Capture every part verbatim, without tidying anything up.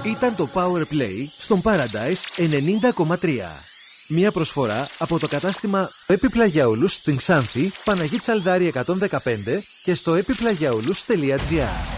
Ήταν το Power Play στον Paradise ενενήντα κόμμα τρία. Μια προσφορά από το κατάστημα Έπιπλα για όλους στην Ξάνθη, Παναγή Τσαλδάρη εκατόν δεκαπέντε και στο έπιπλα για όλους τελεία τζι άρ.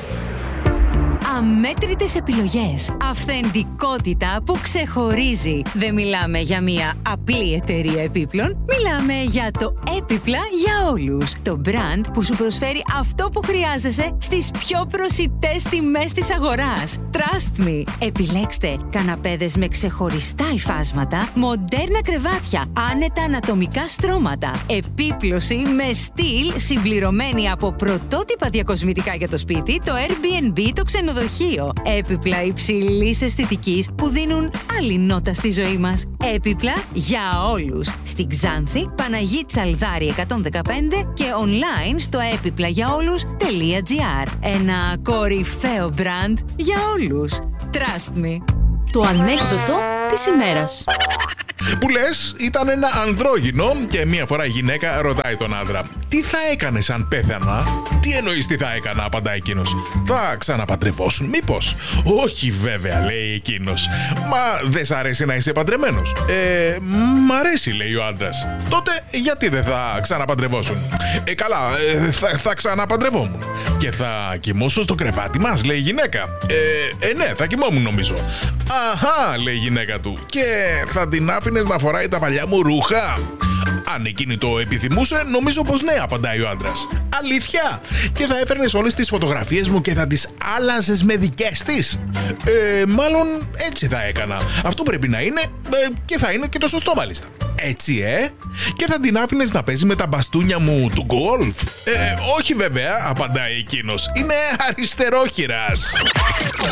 Αμέτρητες επιλογές. Αυθεντικότητα που ξεχωρίζει. Δεν μιλάμε για μια απλή εταιρεία επίπλων. Μιλάμε για το Έπιπλα για όλους. Το brand που σου προσφέρει αυτό που χρειάζεσαι στις πιο προσιτές τιμές της αγοράς. Trust me. Επιλέξτε καναπέδες με ξεχωριστά υφάσματα, μοντέρνα κρεβάτια, άνετα ανατομικά στρώματα, επίπλωση με στυλ συμπληρωμένη από πρωτότυπα διακοσμητικά για το σπίτι, το Airbnb, το ξενοδοχείο. Έπιπλα υψηλής αισθητικής που δίνουν άλλη νότα στη ζωή μας. Έπιπλα για όλους. Στην Ξάνθη, Παναγή Τσαλδάρη εκατόν δεκαπέντε και online στο έπιπλα για όλους τελεία τζι άρ. Ένα κορυφαίο brand για όλους. Trust me. Το ανέκδοτο της ημέρας. Που λες, ήταν ένα ανδρόγυνο και μία φορά η γυναίκα ρωτάει τον άντρα: τι θα έκανες αν πέθανα? Τι εννοείς τι θα έκανα? Απαντά εκείνος. Θα ξαναπαντρευόσουν μήπως? Όχι βέβαια, λέει εκείνος. Μα δεν σ' αρέσει να είσαι παντρεμένος? Ε, μ' αρέσει, λέει ο άντρας. Τότε γιατί δεν θα ξαναπαντρευόσουν? Ε, καλά, ε, θα, θα ξαναπαντρευόμουν. Και θα κοιμώσω στο κρεβάτι μας, λέει η γυναίκα. Ε, ε ναι, θα κοιμόμουν νομίζω. Αχα, λέει η γυναίκα του. Και θα την άφηνες να φοράει τα παλιά μου ρούχα? Αν εκείνη το επιθυμούσε, νομίζω πως ναι, απαντάει ο άντρας. Αλήθεια? Και θα έφερνες όλες τις φωτογραφίες μου και θα τις άλλαζες με δικές της? Ε, μάλλον έτσι θα έκανα. Αυτό πρέπει να είναι ε, και θα είναι και το σωστό μάλιστα. Έτσι, ε? Και θα την άφηνες να παίζει με τα μπαστούνια μου του γκολφ? Ε, όχι βέβαια, απαντάει εκείνος. Είναι αριστερόχειρας.